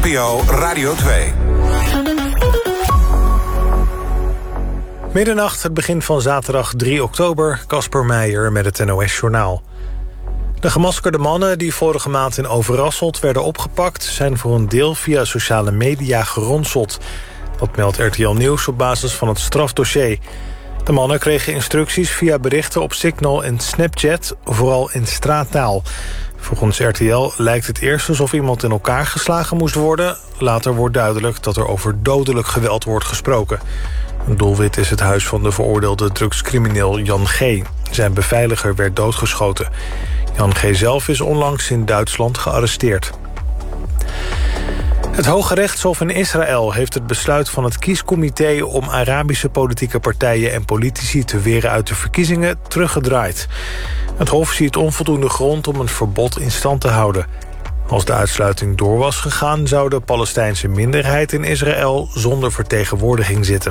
NPO Radio 2. Middernacht, het begin van zaterdag 3 oktober. Casper Meijer met het NOS-journaal. De gemaskerde mannen die vorige maand in Overasselt werden opgepakt... zijn voor een deel via sociale media geronseld. Dat meldt RTL Nieuws op basis van het strafdossier. De mannen kregen instructies via berichten op Signal en Snapchat... vooral in straattaal. Volgens RTL lijkt het eerst alsof iemand in elkaar geslagen moest worden. Later wordt duidelijk dat er over dodelijk geweld wordt gesproken. Een doelwit is het huis van de veroordeelde drugscrimineel Jan G. Zijn beveiliger werd doodgeschoten. Jan G. zelf is onlangs in Duitsland gearresteerd. Het Hoge Rechtshof in Israël heeft het besluit van het kiescomité... om Arabische politieke partijen en politici te weren uit de verkiezingen teruggedraaid. Het Hof ziet onvoldoende grond om een verbod in stand te houden. Als de uitsluiting door was gegaan... zou de Palestijnse minderheid in Israël zonder vertegenwoordiging zitten.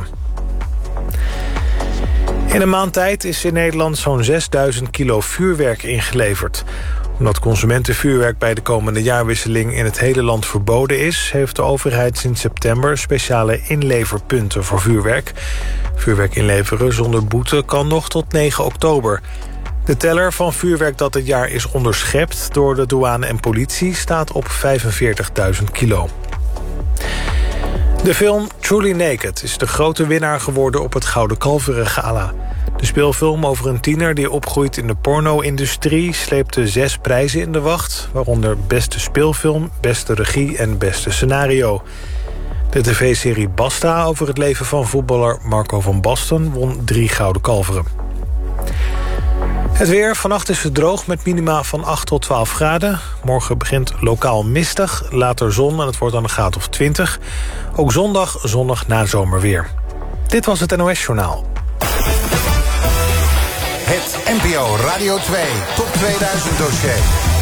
In een maand tijd is in Nederland zo'n 6000 kilo vuurwerk ingeleverd. Omdat consumentenvuurwerk bij de komende jaarwisseling in het hele land verboden is... heeft de overheid sinds september speciale inleverpunten voor vuurwerk. Vuurwerk inleveren zonder boete kan nog tot 9 oktober. De teller van vuurwerk dat dit jaar is onderschept door de douane en politie staat op 45.000 kilo. De film Truly Naked is de grote winnaar geworden op het Gouden Kalveren Gala. De speelfilm over een tiener die opgroeit in de porno-industrie... sleepte 6 prijzen in de wacht, waaronder beste speelfilm, beste regie en beste scenario. De tv-serie Basta over het leven van voetballer Marco van Basten won 3 Gouden Kalveren. Het weer, vannacht is het droog met minima van 8 tot 12 graden. Morgen begint lokaal mistig, later zon en het wordt dan een graad of 20. Ook zondag zonnig nazomerweer. Dit was het NOS-journaal. Het NPO Radio 2 Top 2000 dossier.